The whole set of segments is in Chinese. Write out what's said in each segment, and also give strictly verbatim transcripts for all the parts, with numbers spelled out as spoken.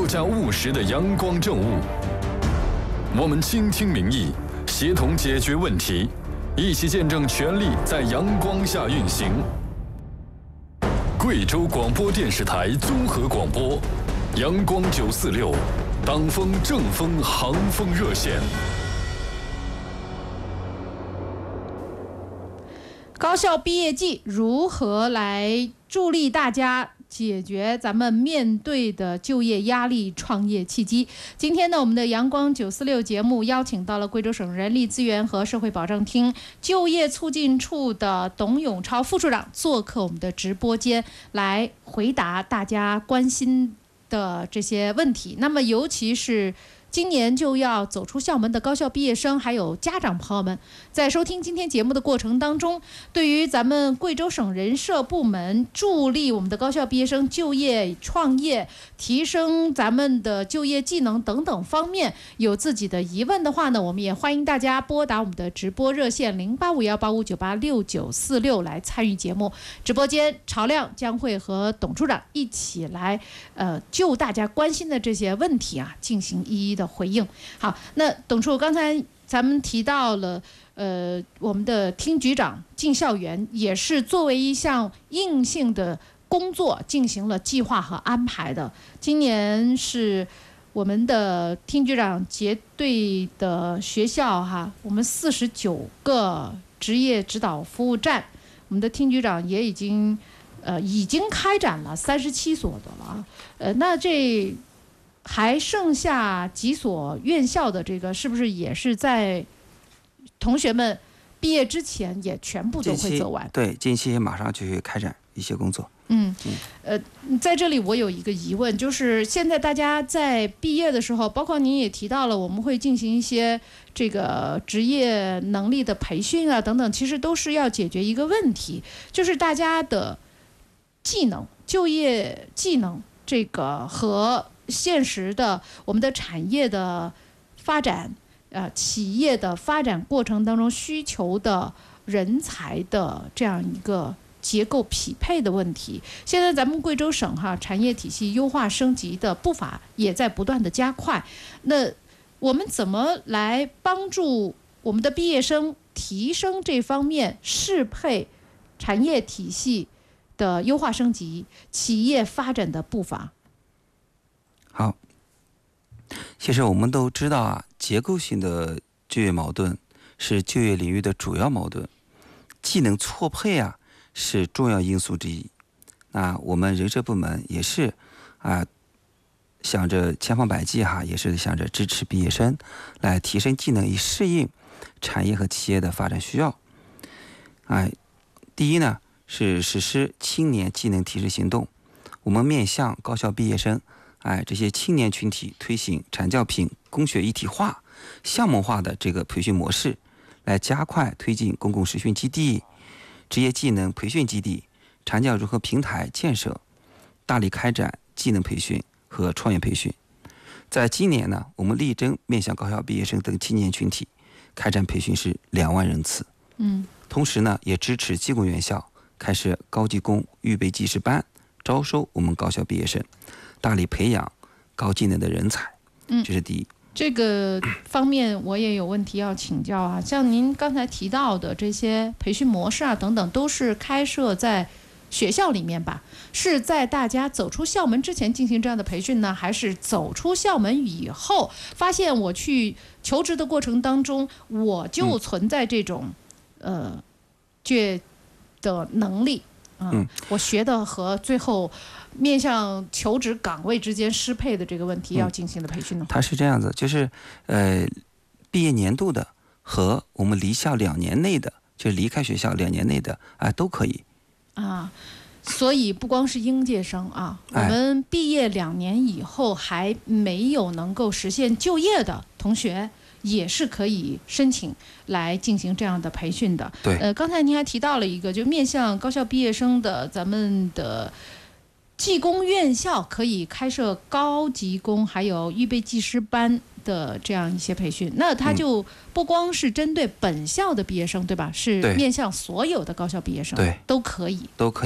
加务实的阳光政务。我们倾听民意，协同解决问题，一起见证权力在阳光下运行。贵州广播电视台综合广播，阳光九四六，党风正风航风热线。 高校毕业季如何来助力大家解决咱们面对的就业压力、创业契机？今天呢，我们的阳光九四六节目邀请到了贵州省人力资源和社会保障厅就业促进处的董永超副处长做客我们的直播间，来回答大家关心的这些问题。那么，尤其是今年就要走出校门的高校毕业生，还有家长朋友们，在收听今天节目的过程当中，对于咱们贵州省人社部门助力我们的高校毕业生就业创业、提升咱们的就业技能等等方面有自己的疑问的话呢，我们也欢迎大家拨打我们的直播热线零八五幺八五九八六九四六来参与节目。直播间朝亮将会和董处长一起来，呃，就大家关心的这些问题啊，进行一一的回应。好，那董处，刚才咱们提到了，呃，我们的厅局长进校园也是作为一项硬性的工作进行了计划和安排的。今年是我们的厅局长结对的学校哈，我们四十九个职业指导服务站，我们的厅局长也已经呃已经开展了三十七所的了。呃，那这还剩下几所院校的这个，是不是也是在同学们毕业之前也全部都会走完？ 对，近期也马上就会开展一些工作。 嗯，呃，在这里我有一个疑问，就是现在大家在毕业的时候，包括您也提到了，我们会进行一些这个职业能力的培训啊等等，其实都是要解决一个问题，就是大家的技能、就业技能这个和现实的我们的产业的发展，呃，企业的发展过程当中需求的人才的这样一个结构匹配的问题。现在咱们贵州省哈产业体系优化升级的步伐也在不断的加快。那我们怎么来帮助我们的毕业生提升这方面适配产业体系的优化升级、企业发展的步伐？ 好，其实我们都知道啊，结构性的就业矛盾是就业领域的主要矛盾，技能错配啊是重要因素之一。那我们人社部门也是啊，想着千方百计哈，也是想着支持毕业生来提升技能，以适应产业和企业的发展需要。哎，第一呢是实施青年技能提升行动，我们面向高校毕业生。哎，这些青年群体推行产教品工学一体化、项目化的这个培训模式，来加快推进公共实训基地、职业技能培训基地、产教融合平台建设，大力开展技能培训和创业培训。在今年呢，我们力争面向高校毕业生等青年群体开展培训是两万人次。 嗯， 同时呢，也支持技工院校开设高技工预备技师班，招收我们高校毕业生。大力培养高技能的人才，嗯，这是第一。 这个方面我也有问题要请教啊，像您刚才提到的这些培训模式啊等等，都是开设在学校里面吧？是在大家走出校门之前进行这样的培训呢，还是走出校门以后发现我去求职的过程当中，我就存在这种、嗯、呃就业的能力？嗯，我学的和最后面向求职岗位之间适配的这个问题要进行的培训呢？ 它是这样子，就是呃，毕业年度的和我们离校两年内的，就是离开学校两年内的啊、呃，都可以啊。所以不光是应届生啊，我们毕业两年以后还没有能够实现就业的同学，也是可以申请来进行这样的培训的。 对， 呃，刚才您还提到了一个，就面向高校毕业生的，咱们的技工院校可以开设高级工还有预备技师班的这样一些培训。那它就不光是针对本校的毕业生，对吧？是面向所有的高校毕业生， 对， 都可以， 都可以。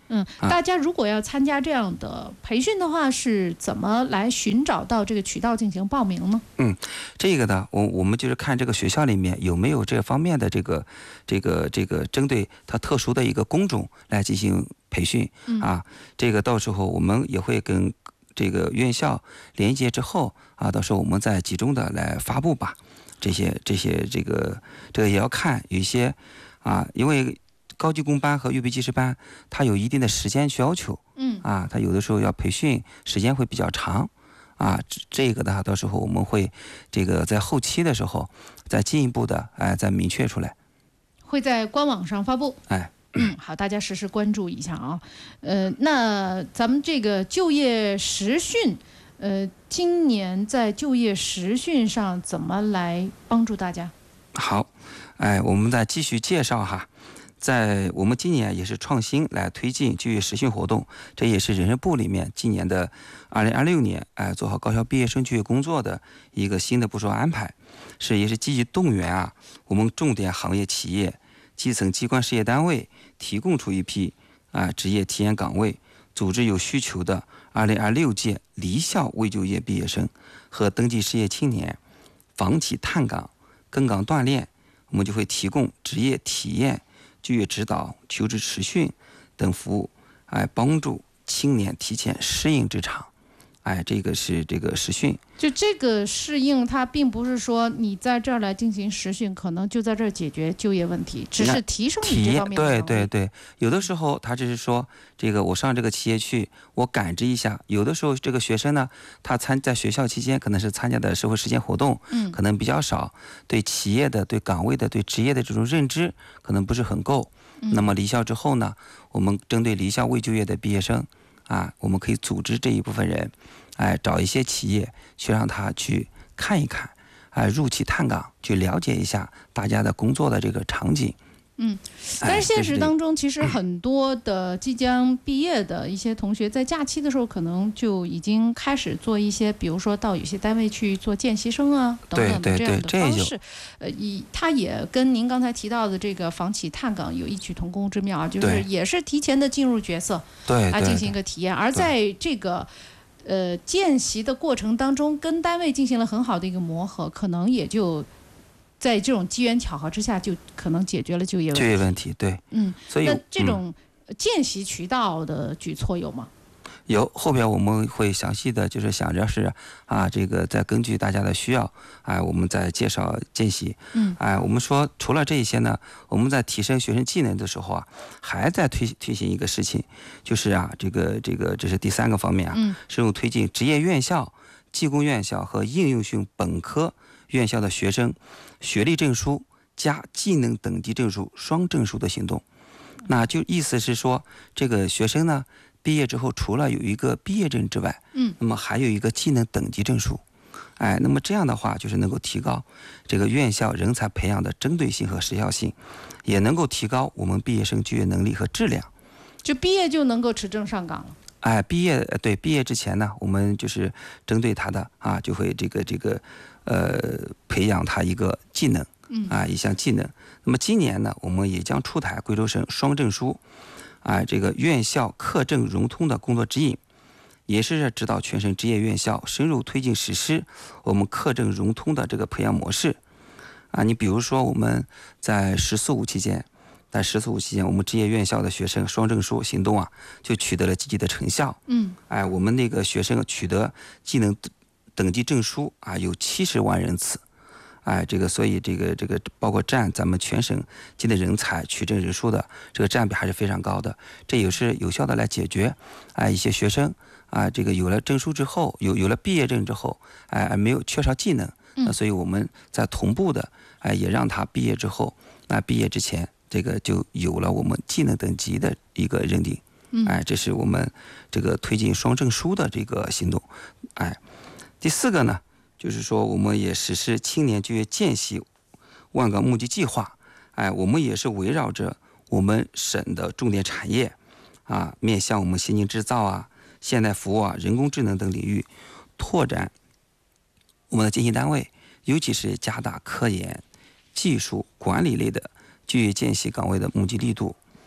嗯，大家如果要参加这样的培训的话，是怎么来寻找到这个渠道进行报名呢？ 嗯，这个呢，我我们就是看这个学校里面有没有这方面的这个这个这个针对它特殊的一个工种来进行培训啊。这个到时候我们也会跟这个院校连接之后啊，到时候我们再集中的来发布吧。这些这些这个这个也要看有一些啊，因为高级工班和预备技师班它有一定的时间要求， 嗯啊，它有的时候要培训时间会比较长。啊，这个的话，到时候我们会这个在后期的时候再进一步的哎再明确出来， 会在官网上发布。 哎， 嗯，好，大家实时关注一下啊。呃，那咱们这个就业实训，呃，今年在就业实训上怎么来帮助大家？ 好，哎，我们再继续介绍哈。在我们今年也是创新来推进就业实训活动，这也是人事部里面今年的二零二六年哎做好高校毕业生就业工作的一个新的部署安排，是也是积极动员啊我们重点行业企业、基层机关事业单位提供出一批啊职业体验岗位，组织有需求的二零二六届离校未就业毕业生和登记失业青年房企探岗、跟岗锻炼，我们就会提供职业体验、就业指导、求职实训等服务，哎，帮助青年提前适应职场。哎，这个是这个实训。 就这个适应，它并不是说你在这儿来进行实训，可能就在这儿解决就业问题，只是提升你这方面的能力。 对对对，有的时候他只是说，这个我上这个企业去，我感知一下。有的时候这个学生呢，他参在学校期间可能是参加的社会实践活动， 嗯， 可能比较少，对企业的、对岗位的、对职业的这种认知可能不是很够。 嗯、 那么离校之后呢，我们针对离校未就业的毕业生啊，我们可以组织这一部分人，哎，找一些企业去让他去看一看，哎，入企探岗，去了解一下大家的工作的这个场景。 嗯，但是现实当中，其实很多的即将毕业的一些同学，在假期的时候，可能就已经开始做一些，比如说到有些单位去做见习生啊等等的这样的方式。呃，以它也跟您刚才提到的这个房企探岗有异曲同工之妙啊，就是也是提前的进入角色， 对， 来进行一个体验。而在这个呃见习的过程当中，跟单位进行了很好的一个磨合，可能也就在这种机缘巧合之下，就可能解决了就业问题。 就业问题，对， 嗯， 所以那这种见习渠道的举措有吗？ 有，后边我们会详细的就是想着是啊，这个再根据大家的需要，哎，我们再介绍见习。 嗯， 哎，我们说除了这一些呢，我们在提升学生技能的时候啊，还在推推行一个事情，就是啊，这个这个这是第三个方面啊， 嗯， 是用推进职业院校、技工院校和应用性本科院校的学生学历证书加技能等级证书双证书的行动。那就意思是说，这个学生呢毕业之后，除了有一个毕业证之外， 嗯， 那么还有一个技能等级证书。哎，那么这样的话，就是能够提高这个院校人才培养的针对性和时效性，也能够提高我们毕业生就业能力和质量。 就毕业就能够持证上岗了。 哎，毕业对毕业之前呢，我们就是针对他的啊，就会这个这个呃培养他一个技能， 嗯啊一项技能。那么今年呢，我们也将出台贵州省双证书，啊这个院校课证融通的工作指引，也是指导全省职业院校深入推进实施我们课证融通的这个培养模式。啊，你比如说我们在“十四五”期间。在“十四五”期间，我们职业院校的学生双证书行动啊，就取得了积极的成效。 嗯， 哎，我们那个学生取得技能等级证书啊，有七十万人次。哎，这个所以这个这个包括占咱们全省技能人才取证人数的这个占比还是非常高的。这也是有效的来解决啊一些学生啊这个有了证书之后，有有了毕业证之后，哎没有缺少技能，那所以我们在同步的哎也让他毕业之后，那毕业之前。这个就有了我们技能等级的一个认定，哎，这是我们这个推进双证书的这个行动，哎，第四个呢，就是说我们也实施青年就业见习万岗募集计划，哎，我们也是围绕着我们省的重点产业，啊，面向我们先进制造啊、现代服务啊、人工智能等领域，拓展我们的见习单位，尤其是加大科研、技术、管理类的就业见习岗位的募集力度，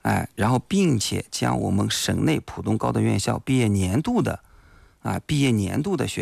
哎，然后并且将我们省内普通高等院校毕业年度的啊毕业年度的学